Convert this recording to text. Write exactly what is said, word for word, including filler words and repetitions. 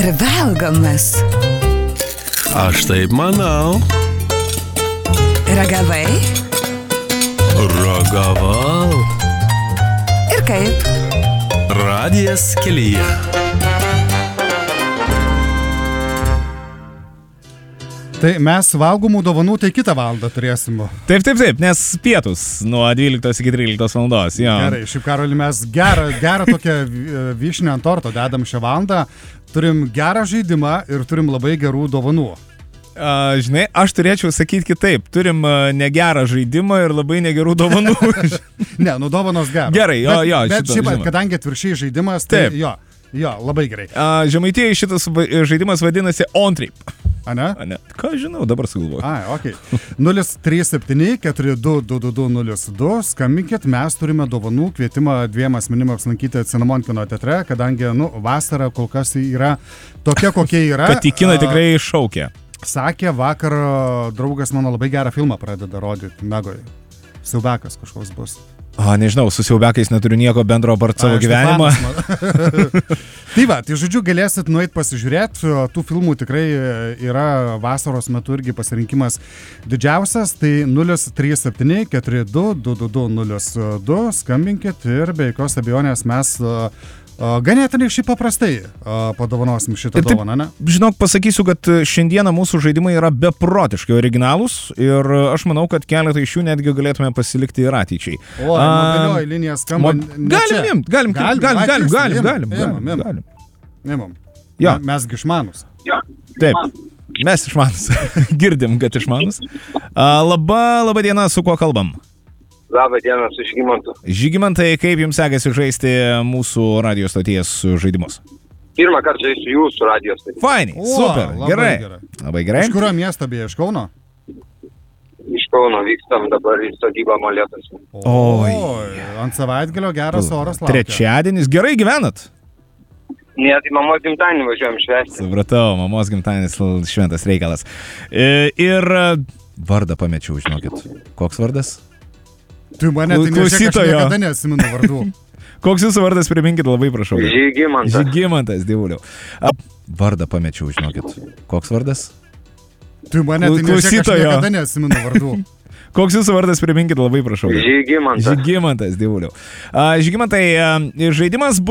Ar valgomas? Aš taip manau. Ragavai? Ragavau. Ir kaip? Radijas kelyje. Tai mes valgomų dovanų tai kitą valandą turėsim. Taip, taip, taip, nes pietus nuo dvyliktos iki tryliktos valandos. Jo. Gerai, šiaip Karoli, mes gerą, gerą tokią vyšnę ant torto dedam šią valandą. Turim gerą žaidimą ir turim labai gerų dovanų. A, žinai, aš turėčiau sakyti kitaip. Turim a, negerą žaidimą ir labai negerų dovanų. Ne, nu dovanos geros. Gerai, jo, bet, jo. Bet šito, šiaip, žinoma. kadangi atvirkščiai žaidimas, tai Taip. jo, jo, labai gerai. A, Žemaitijoje šitas va- žaidimas vadinasi On Trip. A ne? A, ne. Ką žinau, dabar sugalvoju. Ai, okei. Okay. nulis trys septyni keturi du du du du nulis du. Skambinkit, mes turime dovanų kvietimą dviem asmenim apsilankyti Cinnamon kino teatre, kadangi, nu, vasara kol kas yra tokia, kokia yra. Kad į kiną tikrai šaukia. Sakė, vakar draugas mano labai gerą filmą pradeda rodyti Megoje. Siaubekas kažkoks bus. A, nežinau, su siaubiakais neturiu nieko bendro apart savo Ai, gyvenimą. Štefanas. Tai va, tai žodžiu, galėsit nueit pasižiūrėti, tų filmų tikrai yra vasaros metu irgi pasirinkimas didžiausias, tai nulis trys septyni keturi du du du du nulis du, skambinkit ir be jokios abejonės mes ganėtinai šiaip paprastai padovanosim šitą Taip, dovaną, ne? Žinok, pasakysiu, kad šiandieną mūsų žaidimai yra beprotiškai originalūs ir aš manau, kad keletą iš jų netgi galėtume pasilikti ir ateičiai. O, mobilioji linija skamba. Mo... Galim imt, galim, galim, galim, galim, galim, galim, galim, galim. Nemam. Jo. Mesgi išmanus. Taip, mes išmanus. Girdim, kad išmanus. A, Labą, labą dieną, su kuo kalbam? Labą dieną, su Žygimantu. Žygimantai, kaip jums sekasi žaisti mūsų radio stoties žaidimus? Pirmą kartą žaisiu jūsų radijos. Fainai, O, super, labai gerai. gerai. Labai gerai. Iš kurio miesto beje, iš Kauno? Iš Kauno vykstam dabar į sodybą Molėtuos. Oi. Ant savaitgalio geras oras laukia. Trečiadienis, gerai gyvenat? Ne, tai mamos gimtadienį važiuojam švęsti. Supratau, mamos gimtadienis šventas reikalas. E, Ir vardą pamečiau, žinokit. Koks vardas? Tu mane tai nežiūrėk, aš Klausytojo. niekada neatsimenu vardų. Koks jūsų vardas, priminkit labai, prašau. Žygimantas. Žygimantas, dievuliau. A, Vardą pamečiau, žinokit. Koks vardas? Tu mane tai nežiūrėk, aš Klausytojo. niekada neatsimenu vardų. Koks jūsų vardas, priminkit labai, prašau. Žygimantas. Žygimantas, dievuliau. A, Žygimantai, a, žaidimas bus